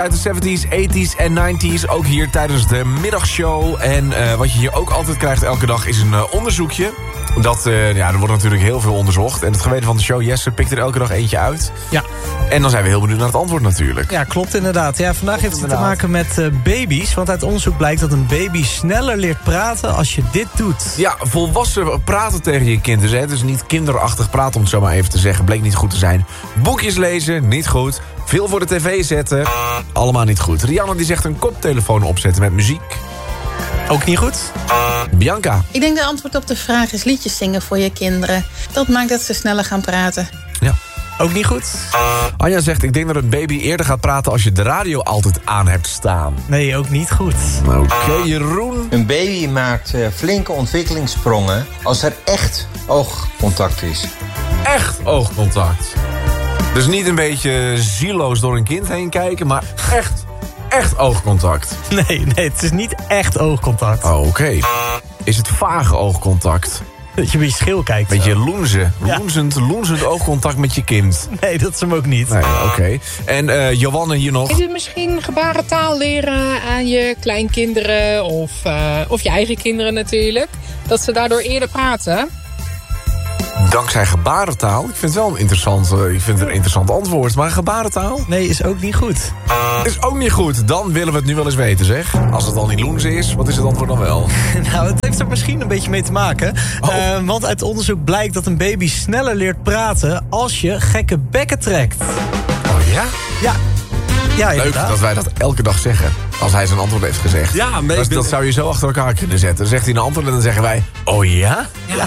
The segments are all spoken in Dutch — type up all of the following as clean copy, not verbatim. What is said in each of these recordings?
Uit de 70s, 80s en 90s. Ook hier tijdens de middagshow. En wat je hier ook altijd krijgt elke dag is een onderzoekje. Er wordt natuurlijk heel veel onderzocht. En het geweten van de show, Jesse, pikt er elke dag eentje uit. Ja. En dan zijn we heel benieuwd naar het antwoord natuurlijk. Ja, klopt inderdaad. Ja, vandaag heeft het te maken met baby's. Want uit onderzoek blijkt dat een baby sneller leert praten als je dit doet. Ja, volwassen praten tegen je kind. Dus, dus niet kinderachtig praten, om het zo maar even te zeggen. Bleek niet goed te zijn. Boekjes lezen, niet goed. Veel voor de tv zetten, allemaal niet goed. Rianne die zegt een koptelefoon opzetten met muziek. Ook niet goed? Bianca. Ik denk de antwoord op de vraag is liedjes zingen voor je kinderen. Dat maakt dat ze sneller gaan praten. Ja. Ook niet goed? Anja zegt, ik denk dat een baby eerder gaat praten als je de radio altijd aan hebt staan. Nee, ook niet goed. Oké, Jeroen. Een baby maakt flinke ontwikkelingssprongen als er echt oogcontact is. Echt oogcontact. Dus niet een beetje zieloos door een kind heen kijken, maar echt oogcontact. Nee, het is niet echt oogcontact. Oh, oké. Is het vage oogcontact? Dat je een beetje schil kijkt. Beetje loenzen. Ja. Loenzend oogcontact met je kind. Nee, dat is hem ook niet. Nee, oké. En Johanne hier nog. Is het misschien gebarentaal leren aan je kleinkinderen of je eigen kinderen natuurlijk? Dat ze daardoor eerder praten? Dankzij gebarentaal? Ik vind het wel een interessant antwoord. Maar gebarentaal? Nee, is ook niet goed. Is ook niet goed. Dan willen we het nu wel eens weten, zeg. Als het al niet loenzen is, wat is het antwoord dan wel? Nou, het heeft er misschien een beetje mee te maken. Want uit onderzoek blijkt dat een baby sneller leert praten als je gekke bekken trekt. Oh ja? Ja, Leuk inderdaad. dat wij dat elke dag zeggen. Als hij zijn antwoord heeft gezegd. Ja, maar dat zou je zo achter elkaar kunnen zetten. Dan zegt hij een antwoord en dan zeggen wij... Oh ja? Ja.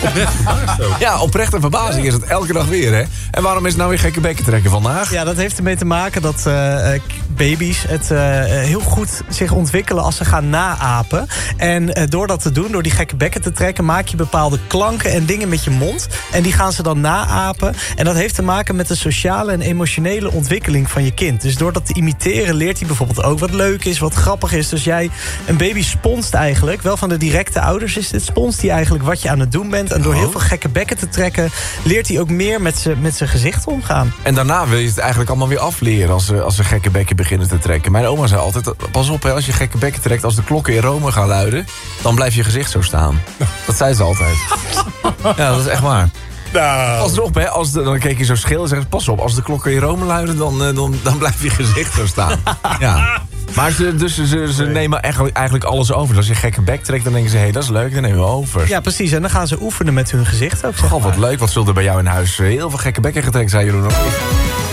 Ja, oprecht en verbazing is het elke dag weer, hè? En waarom is het nou weer gekke bekken trekken vandaag? Ja, dat heeft ermee te maken dat baby's het heel goed zich ontwikkelen als ze gaan naapen. En door dat te doen, door die gekke bekken te trekken, maak je bepaalde klanken en dingen met je mond. En die gaan ze dan naapen. En dat heeft te maken met de sociale en emotionele ontwikkeling van je kind. Dus door dat te imiteren leert hij bijvoorbeeld ook wat leuk is, wat grappig is. Dus een baby sponst eigenlijk, wel van de directe ouders is dit, sponst hij eigenlijk wat je aan het doen bent. En door heel veel gekke bekken te trekken, leert hij ook meer met zijn gezicht omgaan. En daarna wil je het eigenlijk allemaal weer afleren als ze gekke bekken beginnen te trekken. Mijn oma zei altijd, pas op hè, als je gekke bekken trekt, als de klokken in Rome gaan luiden, dan blijft je gezicht zo staan. Dat zei ze altijd. Ja, dat is echt waar. Nou. Pas op, hè, dan keek je zo schil en zei pas op, als de klokken in Rome luiden, dan blijft je gezicht zo staan. Ja. Maar ze nemen eigenlijk alles over. Dus als je gekke bek trekt, dan denken ze, hé, dat is leuk, dan nemen we over. Ja, precies. En dan gaan ze oefenen met hun gezicht ook. Wat leuk, wat zullen er bij jou in huis heel veel gekke bekken getrekt zijn, Jeroen?